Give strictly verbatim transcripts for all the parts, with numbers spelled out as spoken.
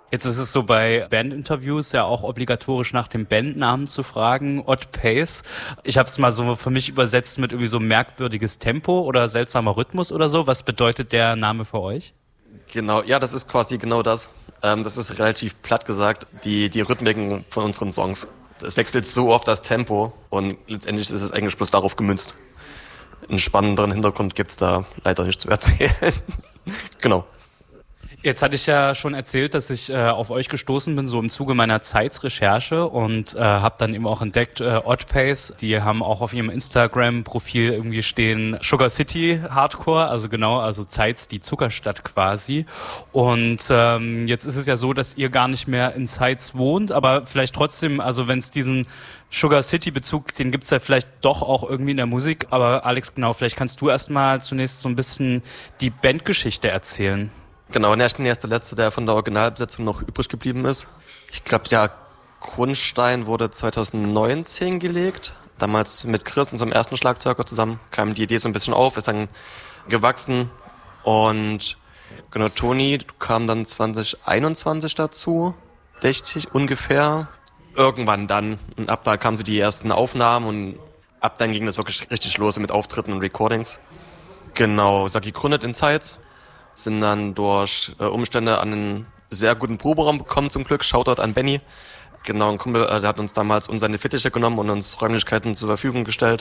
Jetzt ist es so bei Bandinterviews ja auch obligatorisch nach dem Bandnamen zu fragen, Odd Pace. Ich habe es mal so für mich übersetzt mit irgendwie so merkwürdiges Tempo oder seltsamer Rhythmus oder so. Was bedeutet der Name für euch? Genau, ja, das ist quasi genau das. Ähm, das ist relativ platt gesagt, die, die Rhythmiken von unseren Songs. Es wechselt so oft das Tempo und letztendlich ist es eigentlich bloß darauf gemünzt. Einen spannenderen Hintergrund gibt's da leider nicht zu erzählen. Genau. Jetzt hatte ich ja schon erzählt, dass ich äh, auf euch gestoßen bin, so im Zuge meiner Zeitrecherche und äh, habe dann eben auch entdeckt, äh, Odd Pace, die haben auch auf ihrem Instagram-Profil irgendwie stehen Sugar City Hardcore, also genau, also Zeitz, die Zuckerstadt quasi. Und ähm, jetzt ist es ja so, dass ihr gar nicht mehr in Zeitz wohnt, aber vielleicht trotzdem, also wenn es diesen Sugar City Bezug, den gibt's ja vielleicht doch auch irgendwie in der Musik, aber Alex, genau, vielleicht kannst du erstmal zunächst so ein bisschen die Bandgeschichte erzählen. Genau, und ich bin erst der Letzte, der von der Originalbesetzung noch übrig geblieben ist. Ich glaube, der Grundstein wurde zwanzig neunzehn gelegt. Damals mit Chris, unserem ersten Schlagzeuger, zusammen kam die Idee so ein bisschen auf, ist dann gewachsen. Und genau, Toni kam dann zwanzig einundzwanzig dazu, dächtig ungefähr. Irgendwann dann, und ab da kamen so die ersten Aufnahmen und ab dann ging das wirklich richtig los mit Auftritten und Recordings. Genau, sag gegründet in Zeitz. Sind dann durch äh, Umstände an einen sehr guten Proberaum bekommen zum Glück. Shoutout an Benny. Genau, ein Kumpel, äh, der hat uns damals um seine Fittiche genommen und uns Räumlichkeiten zur Verfügung gestellt.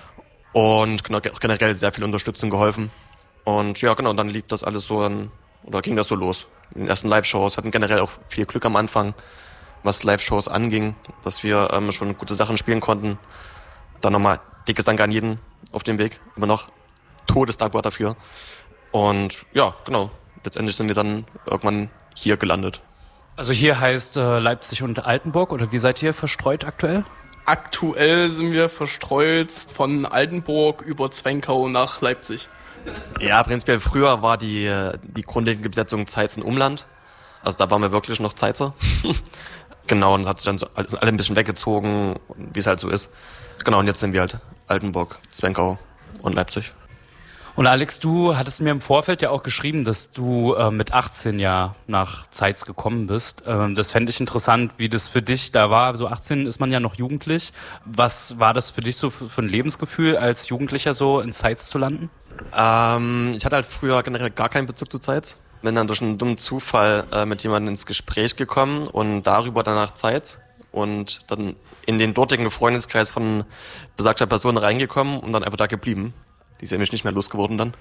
Und genau, auch generell sehr viel Unterstützung geholfen. Und ja, genau, dann lief das alles so, dann, oder ging das so los. In den ersten Live-Shows hatten generell auch viel Glück am Anfang, was Live-Shows anging, dass wir ähm, schon gute Sachen spielen konnten. Dann nochmal dickes Dank an jeden auf dem Weg. Immer noch todesdankbar dafür. Und ja, genau, letztendlich sind wir dann irgendwann hier gelandet. Also hier heißt äh, Leipzig und Altenburg, oder wie seid ihr verstreut aktuell? Aktuell sind wir verstreut von Altenburg über Zwenkau nach Leipzig. Ja, prinzipiell früher war die, die grundlegende Besetzung Zeitz und Umland. Also da waren wir wirklich noch Zeitzer. Genau, und das hat sich dann so, sind alle ein bisschen weggezogen, wie es halt so ist. Genau, und jetzt sind wir halt Altenburg, Zwenkau und Leipzig. Und Alex, du hattest mir im Vorfeld ja auch geschrieben, dass du äh, mit achtzehn ja nach Zeitz gekommen bist. Ähm, das fände ich interessant, wie das für dich da war. So achtzehn ist man ja noch jugendlich. Was war das für dich so für, für ein Lebensgefühl, als Jugendlicher so in Zeitz zu landen? Ähm, ich hatte halt früher generell gar keinen Bezug zu Zeitz. Bin dann durch einen dummen Zufall äh, mit jemandem ins Gespräch gekommen und darüber danach Zeitz. Und dann in den dortigen Freundeskreis von besagter Person reingekommen und dann einfach da geblieben. Die ist ja nämlich nicht mehr losgeworden dann.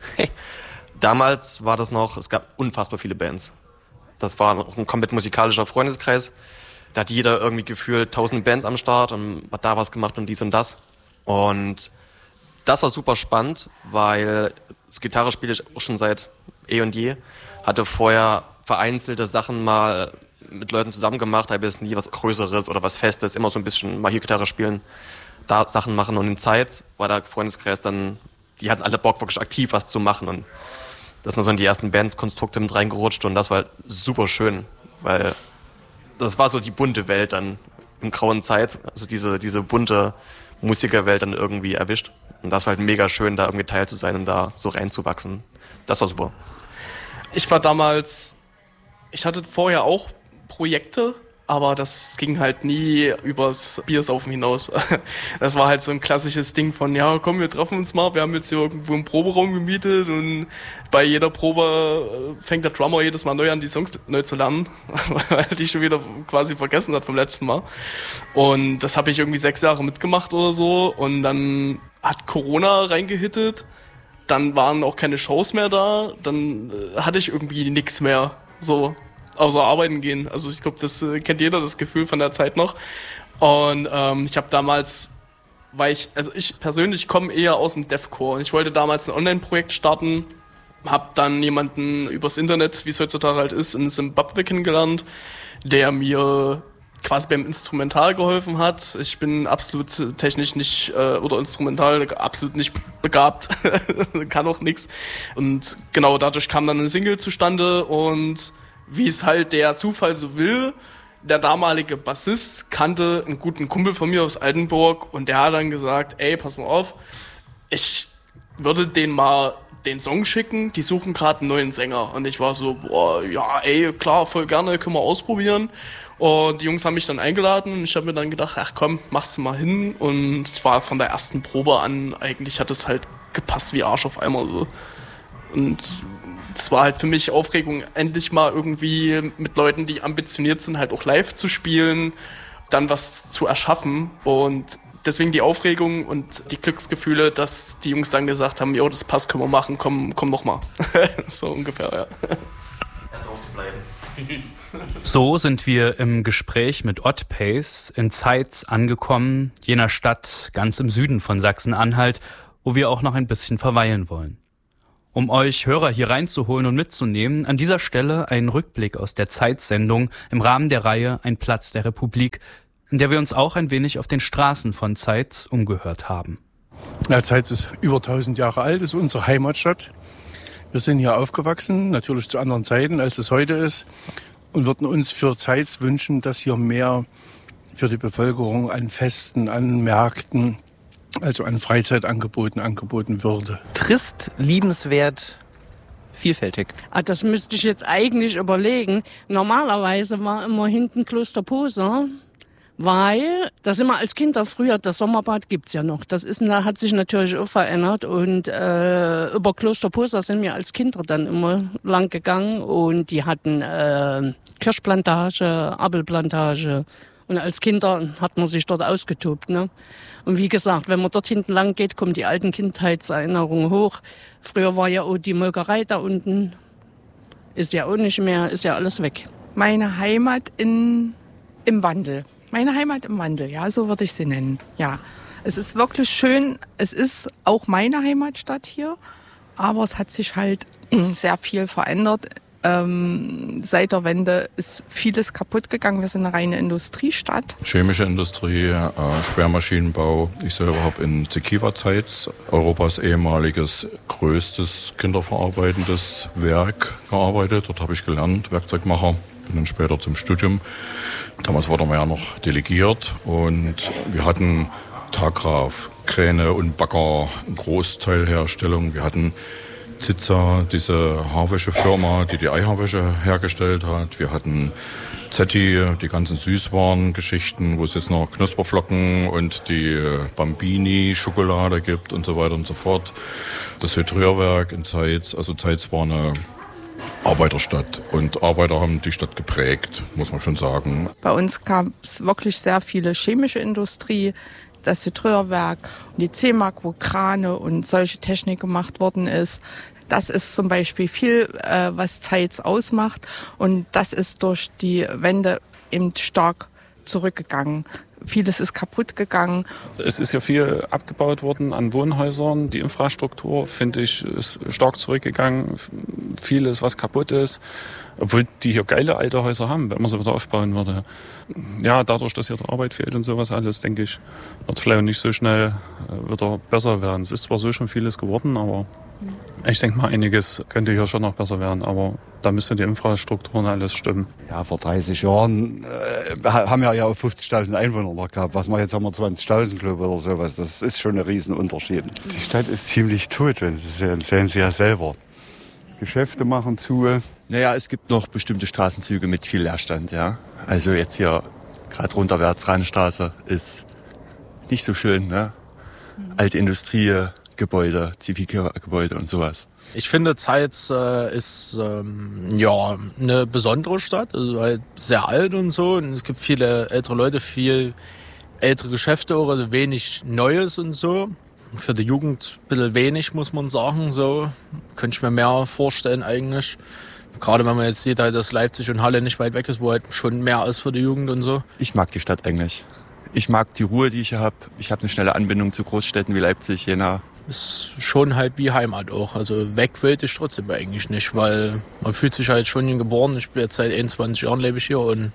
Damals war das noch, es gab unfassbar viele Bands. Das war noch ein komplett musikalischer Freundeskreis. Da hat jeder irgendwie gefühlt tausend Bands am Start und hat da was gemacht und dies und das. Und das war super spannend, weil das Gitarre spiele ich auch schon seit eh und je. Hatte vorher vereinzelte Sachen mal mit Leuten zusammen gemacht, aber jetzt nie was Größeres oder was Festes. Immer so ein bisschen mal hier Gitarre spielen, da Sachen machen. Und in Zeitz war der Freundeskreis dann, die hatten alle Bock, wirklich aktiv was zu machen. Und da ist man so in die ersten Bandkonstrukte mit reingerutscht und das war halt super schön, weil das war so die bunte Welt dann im grauen Zeitz, also diese, diese bunte Musikerwelt dann irgendwie erwischt. Und das war halt mega schön, da irgendwie Teil zu sein und da so reinzuwachsen. Das war super. Ich war damals, ich hatte vorher auch Projekte, aber das ging halt nie übers Biersaufen hinaus. Das war halt so ein klassisches Ding von, ja komm, wir treffen uns mal, wir haben jetzt hier irgendwo einen Proberaum gemietet und bei jeder Probe fängt der Drummer jedes Mal neu an, die Songs neu zu lernen, weil er die schon wieder quasi vergessen hat vom letzten Mal. Und das habe ich irgendwie sechs Jahre mitgemacht oder so und dann hat Corona reingehittet, dann waren auch keine Shows mehr da, dann hatte ich irgendwie nichts mehr, so außer arbeiten gehen. Also ich glaube, das äh, kennt jeder, das Gefühl von der Zeit noch. Und ähm, ich habe damals, weil ich, also ich persönlich komme eher aus dem Deathcore. Und ich wollte damals ein Online-Projekt starten, habe dann jemanden übers Internet, wie es heutzutage halt ist, in Zimbabwe kennengelernt, der mir quasi beim Instrumental geholfen hat. Ich bin absolut technisch nicht, äh, oder instrumental absolut nicht begabt, kann auch nix. Und genau dadurch kam dann eine Single zustande und wie es halt der Zufall so will, der damalige Bassist kannte einen guten Kumpel von mir aus Altenburg und der hat dann gesagt, ey, pass mal auf, ich würde den mal den Song schicken, die suchen gerade einen neuen Sänger. Und ich war so, boah, ja, ey, klar, voll gerne, können wir ausprobieren. Und die Jungs haben mich dann eingeladen und ich habe mir dann gedacht, ach komm, machst du mal hin. Und es war von der ersten Probe an, eigentlich hat es halt gepasst wie Arsch auf einmal so. Und es war halt für mich Aufregung, endlich mal irgendwie mit Leuten, die ambitioniert sind, halt auch live zu spielen, dann was zu erschaffen. Und deswegen die Aufregung und die Glücksgefühle, dass die Jungs dann gesagt haben, jo, das passt, können wir machen, komm, komm noch mal. So ungefähr, ja. Ja, durfte bleiben. So sind wir im Gespräch mit Odd Pace in Zeitz angekommen, jener Stadt ganz im Süden von Sachsen-Anhalt, wo wir auch noch ein bisschen verweilen wollen. Um euch Hörer hier reinzuholen und mitzunehmen, an dieser Stelle ein Rückblick aus der Zeitz-Sendung im Rahmen der Reihe Ein Platz der Republik, in der wir uns auch ein wenig auf den Straßen von Zeitz umgehört haben. Ja, Zeitz ist über tausend Jahre alt, ist unsere Heimatstadt. Wir sind hier aufgewachsen, natürlich zu anderen Zeiten, als es heute ist, und würden uns für Zeitz wünschen, dass hier mehr für die Bevölkerung an Festen, an Märkten, also an Freizeitangeboten angeboten würde. Trist, liebenswert, vielfältig. Ah, das müsste ich jetzt eigentlich überlegen. Normalerweise war immer hinten Kloster Poser, weil, da sind wir als Kinder früher, das Sommerbad gibt's ja noch. Das ist, hat sich natürlich auch verändert und äh, über Kloster Poser sind wir als Kinder dann immer lang gegangen und die hatten äh, Kirschplantage, Apfelplantage. Und als Kinder hat man sich dort ausgetobt, ne? Und wie gesagt, wenn man dort hinten lang geht, kommen die alten Kindheitserinnerungen hoch. Früher war ja auch die Molkerei da unten. Ist ja auch nicht mehr, ist ja alles weg. Meine Heimat in, im Wandel. Meine Heimat im Wandel, ja, so würde ich sie nennen. Ja, es ist wirklich schön. Es ist auch meine Heimatstadt hier. Aber es hat sich halt sehr viel verändert. Ähm, seit der Wende ist vieles kaputt gegangen. Wir sind eine reine Industriestadt. Chemische Industrie, äh, Sperrmaschinenbau. Ich selber habe in Zekiwa Zeitz, Europas ehemaliges größtes kinderverarbeitendes Werk, gearbeitet. Dort habe ich gelernt, Werkzeugmacher. Bin dann später zum Studium. Damals wurde man ja noch delegiert und wir hatten Tagraf, Kräne und Bagger, Großteilherstellung. Wir hatten Zitza, diese Haarwäschefirma, die die Eihaarwäsche hergestellt hat. Wir hatten Zetti, die ganzen Süßwarengeschichten, wo es jetzt noch Knusperflocken und die Bambini-Schokolade gibt und so weiter und so fort. Das Hydrierwerk in Zeitz, also Zeitz war eine Arbeiterstadt und Arbeiter haben die Stadt geprägt, muss man schon sagen. Bei uns gab es wirklich sehr viele chemische Industrie, das Hydrierwerk und die C-Mark, wo Krane und solche Technik gemacht worden ist. Das ist zum Beispiel viel, äh, was Zeitz ausmacht und das ist durch die Wende eben stark zurückgegangen. Vieles ist kaputt gegangen. Es ist ja viel abgebaut worden an Wohnhäusern. Die Infrastruktur, finde ich, ist stark zurückgegangen. Vieles, was kaputt ist. Obwohl die hier geile alte Häuser haben, wenn man sie wieder aufbauen würde. Ja, dadurch, dass hier die Arbeit fehlt und sowas alles, denke ich, wird es vielleicht nicht so schnell wieder besser werden. Es ist zwar so schon vieles geworden, aber ich denke mal, einiges könnte hier schon noch besser werden. Aber da müsste die Infrastruktur und alles stimmen. Ja, vor dreißig Jahren äh, haben wir ja auch fünfzigtausend Einwohner noch gehabt. Was wir jetzt haben wir zwanzigtausend, glaube ich, oder sowas. Das ist schon ein Riesenunterschied. Die Stadt ist ziemlich tot, wenn Sie sehen. Sehen Sie ja selber. Geschäfte machen zu. Naja, es gibt noch bestimmte Straßenzüge mit viel Leerstand, ja. Also jetzt hier gerade runterwärts Rheinstraße ist nicht so schön, ne? Alte Industriegebäude, Zivilgebäude und sowas. Ich finde, Zeitz äh, ist ähm, ja eine besondere Stadt, also halt sehr alt und so. Und es gibt viele ältere Leute, viel ältere Geschäfte, also wenig Neues und so. Für die Jugend ein bisschen wenig, muss man sagen. So könnte ich mir mehr vorstellen eigentlich. Gerade wenn man jetzt sieht, halt, dass Leipzig und Halle nicht weit weg ist, wo halt schon mehr ist für die Jugend und so. Ich mag die Stadt eigentlich. Ich mag die Ruhe, die ich hier habe. Ich habe eine schnelle Anbindung zu Großstädten wie Leipzig, Jena. Ist schon halt wie Heimat auch. Also weg will ich trotzdem eigentlich nicht, weil man fühlt sich halt schon hier geboren. Ich bin jetzt seit einundzwanzig Jahren lebe ich hier und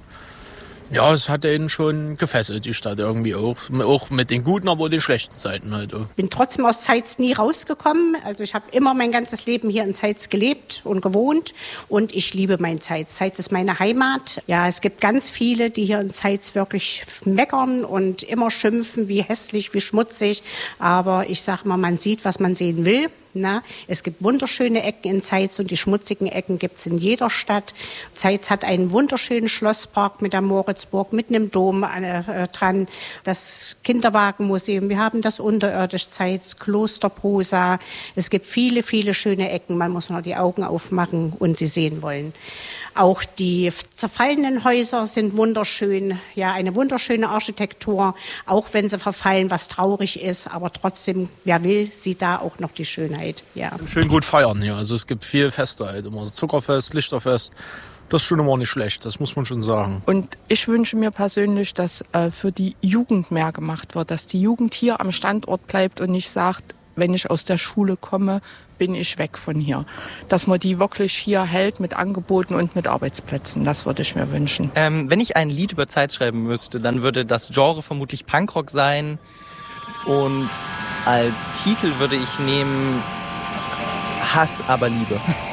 ja, es hat ihn schon gefesselt, die Stadt irgendwie auch. Auch mit den guten, aber auch den schlechten Zeiten halt auch. Ich bin trotzdem aus Zeitz nie rausgekommen. Also ich habe immer mein ganzes Leben hier in Zeitz gelebt und gewohnt. Und ich liebe mein Zeitz. Zeitz ist meine Heimat. Ja, es gibt ganz viele, die hier in Zeitz wirklich meckern und immer schimpfen, wie hässlich, wie schmutzig. Aber ich sag mal, man sieht, was man sehen will. Na, es gibt wunderschöne Ecken in Zeitz und die schmutzigen Ecken gibt es in jeder Stadt. Zeitz hat einen wunderschönen Schlosspark mit der Moritzburg, mit einem Dom äh, dran, das Kinderwagenmuseum, wir haben das unterirdisch Zeitz, Kloster Prosa. Es gibt viele, viele schöne Ecken, man muss nur die Augen aufmachen und sie sehen wollen. Auch die zerfallenen Häuser sind wunderschön, ja, eine wunderschöne Architektur, auch wenn sie verfallen, was traurig ist, aber trotzdem, wer will, sieht da auch noch die Schönheit, ja. Schön gut feiern hier, also es gibt viel Feste halt, immer Zuckerfest, Lichterfest, das ist schon immer nicht schlecht, das muss man schon sagen. Und ich wünsche mir persönlich, dass äh, für die Jugend mehr gemacht wird, dass die Jugend hier am Standort bleibt und nicht sagt, wenn ich aus der Schule komme, bin ich weg von hier. Dass man die wirklich hier hält mit Angeboten und mit Arbeitsplätzen. Das würde ich mir wünschen. Ähm, wenn ich ein Lied über Zeitz schreiben müsste, dann würde das Genre vermutlich Punkrock sein. Und als Titel würde ich nehmen Hass, aber Liebe.